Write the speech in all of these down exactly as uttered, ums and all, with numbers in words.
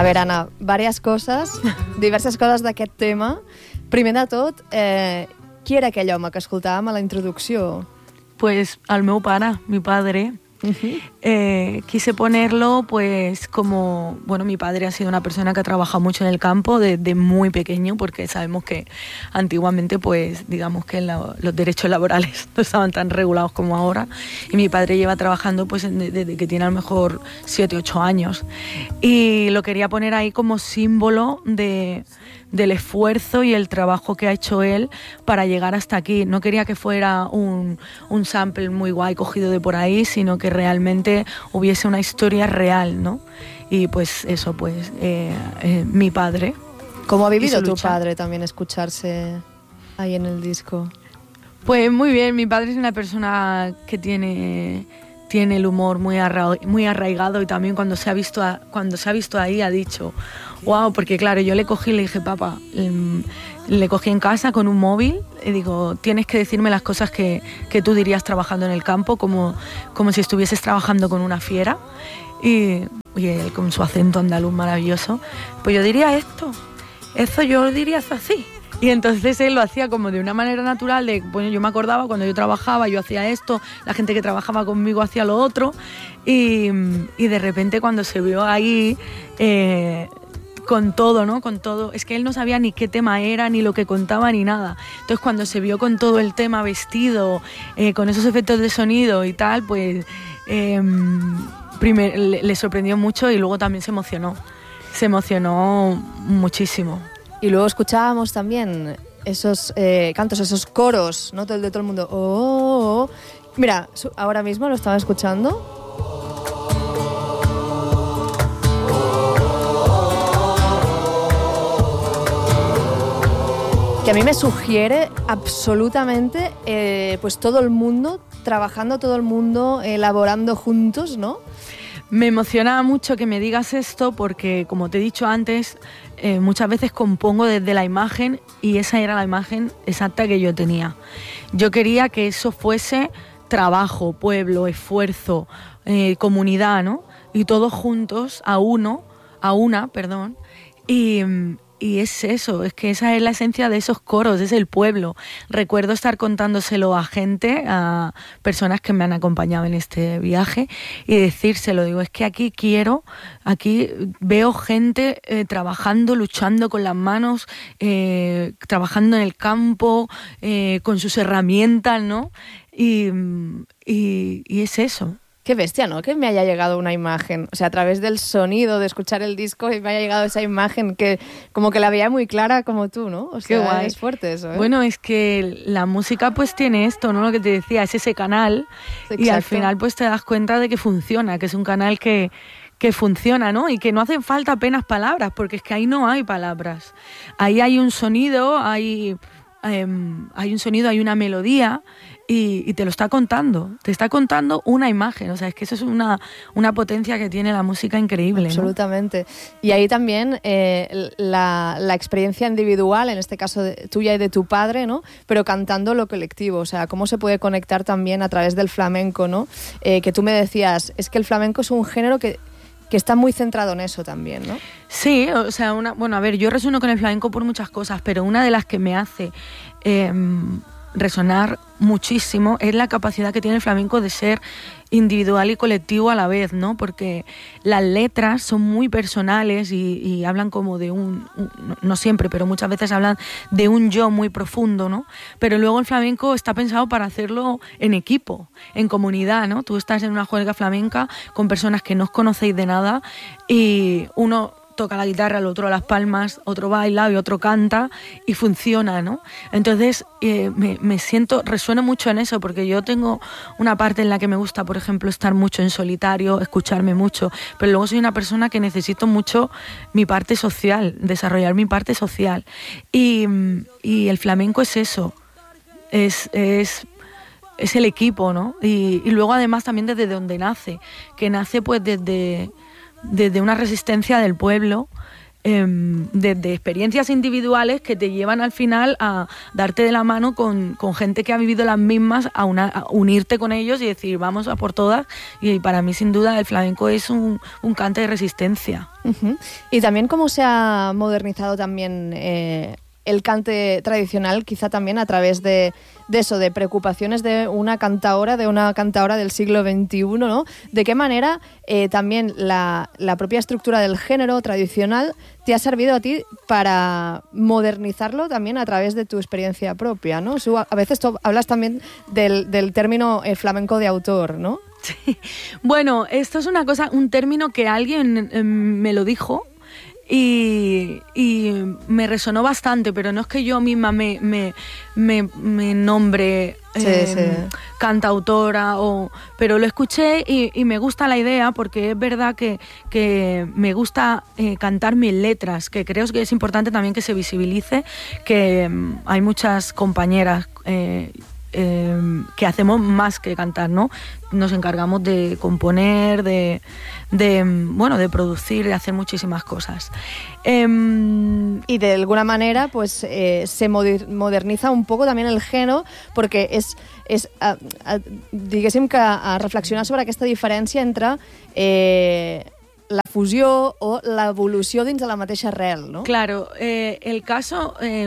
A veure, Anna, diverses coses, diverses coses d'aquest tema. Primer de tot, eh, qui era aquell home que escoltàvem a la introducció? Pues al meu pare, mi padre. Uh-huh. Eh, quise ponerlo pues como, bueno, mi padre ha sido una persona que ha trabajado mucho en el campo desde muy pequeño, porque sabemos que antiguamente pues digamos que la, los derechos laborales no estaban tan regulados como ahora, y mi padre lleva trabajando pues desde que tiene a lo mejor siete, ocho años, y lo quería poner ahí como símbolo de del esfuerzo y el trabajo que ha hecho él para llegar hasta aquí. No quería que fuera un, un sample muy guay cogido de por ahí, sino que realmente hubiese una historia real, ¿no? Y pues eso, pues eh, eh, mi padre. ¿Cómo ha vivido tu padre también escucharse ahí en el disco? Pues muy bien, mi padre es una persona que tiene... tiene el humor muy, arra muy arraigado, y también cuando se ha visto a, cuando se ha visto ahí ha dicho wow, porque claro, yo le cogí y le dije, papá, le cogí en casa con un móvil y digo, tienes que decirme las cosas que, que tú dirías trabajando en el campo, como, como si estuvieses trabajando con una fiera, y, y él con su acento andaluz maravilloso, pues yo diría esto, eso yo lo diría así. Y entonces él lo hacía como de una manera natural, de, bueno, yo me acordaba cuando yo trabajaba, yo hacía esto, la gente que trabajaba conmigo hacía lo otro, y, y de repente cuando se vio ahí eh, con todo, ¿no? Con todo, es que él no sabía ni qué tema era, ni lo que contaba, ni nada. Entonces cuando se vio con todo el tema vestido, eh, con esos efectos de sonido y tal, pues eh, primer, le, le sorprendió mucho, y luego también se emocionó, se emocionó muchísimo. Y luego escuchábamos también esos eh, cantos, esos coros, ¿no? Todo el de todo el mundo. Oh, oh, oh. Mira, ahora mismo lo estaba escuchando. Que a mí me sugiere absolutamente eh, pues todo el mundo, trabajando todo el mundo, elaborando juntos, ¿no? Me emociona mucho que me digas esto porque, como te he dicho antes, eh, muchas veces compongo desde la imagen, y esa era la imagen exacta que yo tenía. Yo quería que eso fuese trabajo, pueblo, esfuerzo, eh, comunidad, ¿no? Y todos juntos, a uno, a una, perdón, y... Y es eso, es que esa es la esencia de esos coros, es el pueblo. Recuerdo estar contándoselo a gente, a personas que me han acompañado en este viaje, y decírselo, digo, es que aquí quiero, aquí veo gente eh, trabajando, luchando con las manos, eh, trabajando en el campo, eh, con sus herramientas, ¿no? Y, y, y es eso. Qué bestia, ¿no? Que me haya llegado una imagen, o sea, a través del sonido, de escuchar el disco, y me haya llegado esa imagen que como que la veía muy clara como tú, ¿no? O sea, qué guay. Es fuerte eso, ¿eh? Bueno, es que la música pues tiene esto, ¿no? Lo que te decía, es ese canal. Exacto. Y al final pues te das cuenta de que funciona, que es un canal que, que funciona, ¿no? Y que no hacen falta apenas palabras, porque es que ahí no hay palabras. Ahí hay un sonido, hay, eh, hay un sonido, hay una melodía, Y, y te lo está contando, te está contando una imagen, o sea, es que eso es una, una potencia que tiene la música increíble, ¿no? Absolutamente. Y ahí también eh, la, la experiencia individual, en este caso de, tuya y de tu padre, ¿no? Pero cantando lo colectivo, o sea, cómo se puede conectar también a través del flamenco, ¿no? Eh, que tú me decías, es que el flamenco es un género que que está muy centrado en eso también, ¿no? Sí, o sea, una, bueno, a ver, yo resueno con el flamenco por muchas cosas, pero una de las que me hace eh, resonar muchísimo es la capacidad que tiene el flamenco de ser individual y colectivo a la vez, ¿no? Porque las letras son muy personales y, y hablan como de un, un, no siempre, pero muchas veces hablan de un yo muy profundo, ¿no? Pero luego el flamenco está pensado para hacerlo en equipo, en comunidad, ¿no? Tú estás en una juerga flamenca con personas que no os conocéis de nada, y uno toca la guitarra, el otro las palmas, otro baila y otro canta, y funciona, ¿no? Entonces eh, me, me siento, resueno mucho en eso, porque yo tengo una parte en la que me gusta, por ejemplo, estar mucho en solitario, escucharme mucho, pero luego soy una persona que necesito mucho mi parte social, desarrollar mi parte social, y, y el flamenco es eso, es... es es el equipo, ¿no? Y, y luego además también desde donde nace, que nace pues desde... desde una resistencia del pueblo eh, de, de experiencias individuales que te llevan al final a darte de la mano con, con gente que ha vivido las mismas, a, una, a unirte con ellos y decir vamos a por todas. Y para mí sin duda el flamenco es un, un cante de resistencia. Uh-huh. Y también cómo se ha modernizado también eh, el cante tradicional, quizá también a través de, de eso, de preocupaciones de una cantaora, de una cantaora del siglo veintiuno, ¿no? ¿De qué manera eh, también la, la propia estructura del género tradicional te ha servido a ti para modernizarlo también a través de tu experiencia propia, ¿no? A veces tú hablas también del, del término eh, flamenco de autor, ¿no? Sí. Bueno, esto es una cosa, un término que alguien eh, me lo dijo y, y me resonó bastante, pero no es que yo misma me, me, me, me nombre eh, sí, sí. cantautora, o, pero lo escuché y, y me gusta la idea, porque es verdad que, que me gusta eh, cantar mis letras, que creo que es importante también que se visibilice, que um, hay muchas compañeras eh, Eh, que hacemos más que cantar, ¿no? Nos encargamos de componer, de, de bueno, de producir, de hacer muchísimas cosas. Eh, y de alguna manera, pues eh, se moderniza un poco también el género, porque és, és a, a, diguéssim que a reflexionar sobre aquesta diferència entre eh, la fusió o l'evolució dins de la mateixa arrel, ¿no? Claro, eh, el caso... Eh,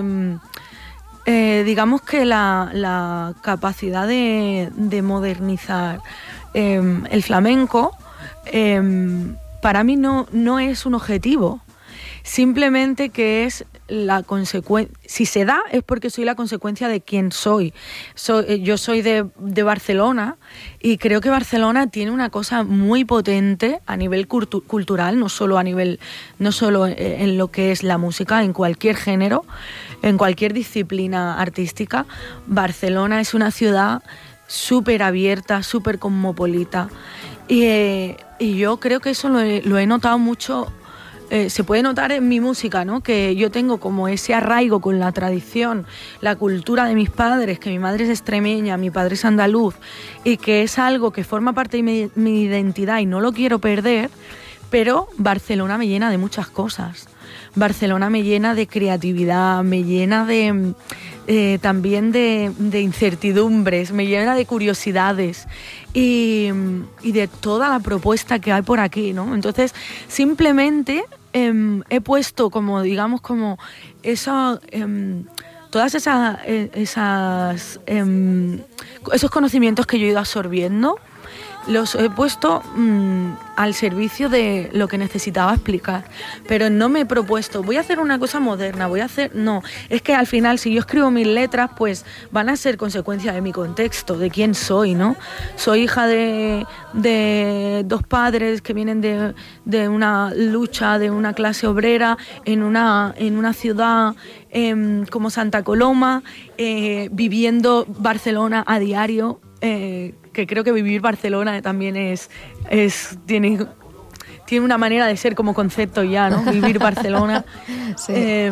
Eh, digamos que la, la capacidad de, de modernizar eh, el flamenco eh, para mí no, no es un objetivo, simplemente que es la consecuencia. Si se da es porque soy la consecuencia de quién soy. soy yo soy de, de Barcelona, y creo que Barcelona tiene una cosa muy potente a nivel cultu- cultural, no solo a nivel, no solo en lo que es la música, en cualquier género, en cualquier disciplina artística. Barcelona es una ciudad súper abierta, súper cosmopolita, y, eh, y yo creo que eso lo he, lo he notado mucho. Eh, se puede notar en mi música, ¿no? Que yo tengo como ese arraigo con la tradición, la cultura de mis padres, que mi madre es extremeña, mi padre es andaluz, y que es algo que forma parte de mi, mi identidad y no lo quiero perder. Pero Barcelona me llena de muchas cosas. Barcelona me llena de creatividad, me llena de eh, también de, de incertidumbres, me llena de curiosidades y, y de toda la propuesta que hay por aquí, ¿no? Entonces, simplemente eh, he puesto como, digamos, como eso, eh, todas esas, eh, esas eh, esos conocimientos que yo he ido absorbiendo, los he puesto mmm, al servicio de lo que necesitaba explicar, pero no me he propuesto voy a hacer una cosa moderna, voy a hacer... No, es que al final si yo escribo mis letras, pues van a ser consecuencia de mi contexto, de quién soy, ¿no? Soy hija de, de dos padres que vienen de, de una lucha, de una clase obrera, en una, en una ciudad eh, como Santa Coloma, eh, viviendo Barcelona a diario, eh, que creo que vivir Barcelona también es, es tiene, tiene una manera de ser como concepto ya, ¿no? Vivir Barcelona. Sí. Eh,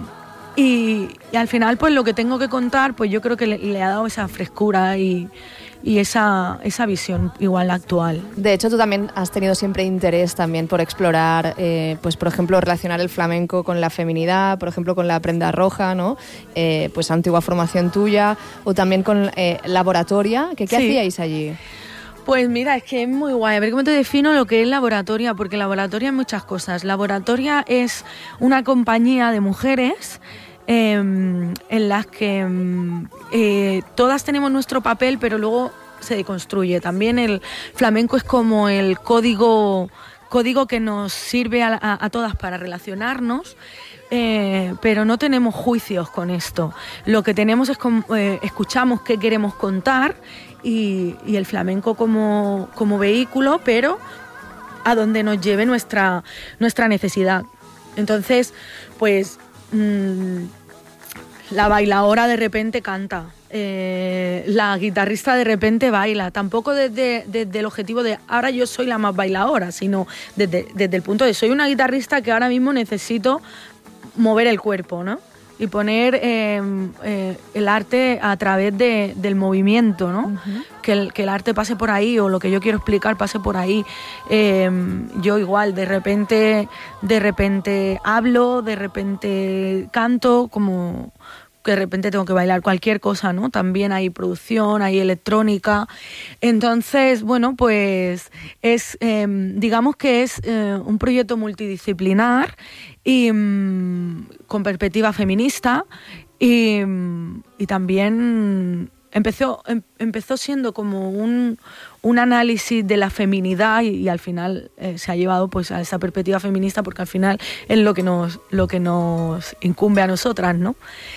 y, y al final, pues lo que tengo que contar, pues yo creo que le, le ha dado esa frescura y, y esa, esa visión igual actual. De hecho, tú también has tenido siempre interés también por explorar, eh, pues por ejemplo, relacionar el flamenco con la feminidad, por ejemplo, con la prenda roja, ¿no? Eh, pues antigua formación tuya, o también con eh, Laboratoria, que ¿qué sí. hacíais allí? Pues mira, es que es muy guay. A ver cómo te defino lo que es Laboratoria, porque Laboratoria es muchas cosas. Laboratoria es una compañía de mujeres Eh, en las que eh, todas tenemos nuestro papel, pero luego se deconstruye. También el flamenco es como el código, código que nos sirve a, a, a todas para relacionarnos, eh, pero no tenemos juicios con esto. Lo que tenemos es como, eh, escuchamos qué queremos contar y, y el flamenco como, como vehículo, pero a donde nos lleve nuestra, nuestra necesidad. Entonces, pues... Mmm, la bailaora de repente canta, eh, la guitarrista de repente baila, tampoco desde, desde el objetivo de ahora yo soy la más bailaora, sino desde, desde el punto de soy una guitarrista que ahora mismo necesito mover el cuerpo, ¿no? y poner eh, eh, el arte a través de, del movimiento, ¿no? Uh-huh. Que, el, que el arte pase por ahí, o lo que yo quiero explicar pase por ahí. Eh, yo igual, de repente, de repente hablo, de repente canto, como que de repente tengo que bailar cualquier cosa, ¿no? También hay producción, hay electrónica. Entonces, bueno, pues es, eh, digamos que es eh, un proyecto multidisciplinar y um, con perspectiva feminista y, y también empezó, em, empezó siendo como un, un análisis de la feminidad y, y al final eh, se ha llevado pues a esa perspectiva feminista, porque al final es lo que nos, lo que nos incumbe a nosotras, ¿no?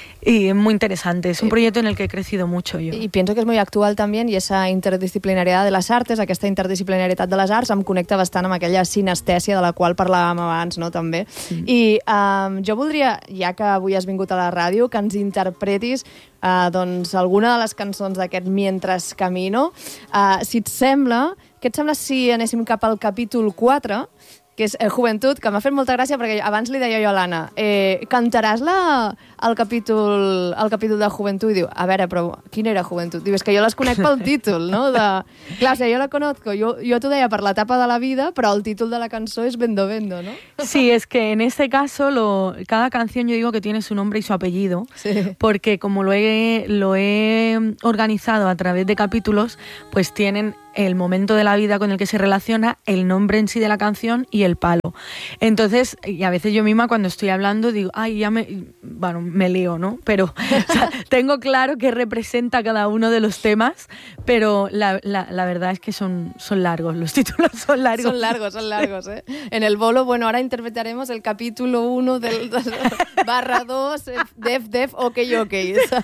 Y es muy interesante, es un proyecto en el que he crecido mucho jo. I penso que és molt actual també, i esa interdisciplinaritat de les arts, aquesta interdisciplinaritat de les arts em connecta bastant amb aquella sinestèsia de la qual parlàvem abans, no, també. Mm. I um, jo voldria, ja que avui has vingut a la ràdio, que ens interpretis uh, doncs, alguna de les cançons d'aquest Mientras Camino. Uh, si et sembla, què et sembla si anéssim cap al capítol quatre, que és eh, Joventut, que m'ha fet molta gràcia perquè abans li deia jo a l'Anna, eh, cantaràs la, el, capítol, el capítol de Joventut? I diu, a veure, però quina era Joventut? Diu, és que jo les conec pel títol, no? De... Clar, o sigui, jo la conozco, jo, jo t'ho deia per l'etapa de la vida, però el títol de la cançó és Vendo Vendo, ¿no? Sí, es que en este caso lo, cada canción yo digo que tiene su nombre y su apellido, sí. Porque como lo he, lo he organizado a través de capítulos, pues tienen el momento de la vida con el que se relaciona, el nombre en sí de la canción y el palo. Entonces, y a veces yo misma cuando estoy hablando digo, ay, ya me... Bueno, me lío, ¿no? Pero o sea, tengo claro qué representa cada uno de los temas, pero la, la, la verdad es que son, son largos, los títulos son largos. Son largos, son largos, ¿eh? En el bolo, bueno, ahora interpretaremos el capítulo uno del barra dos, def, def, ok, ok.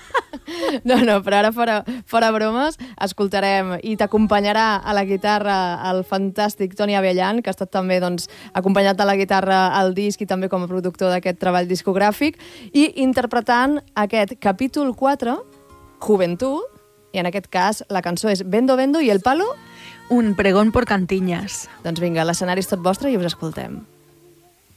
No, no, però ara fora, fora bromes, escoltarem i t'acompanyarà a la guitarra el fantàstic Toni Abellan, que ha estat també doncs, acompanyat de la guitarra al disc i també com a productor d'aquest treball discogràfic, i interpretant aquest capítol quatre, Joventut, i en aquest cas la cançó és Vendo Vendo i el palo... Un pregón por cantiñas. Doncs vinga, l'escenari és tot vostre i us escoltem.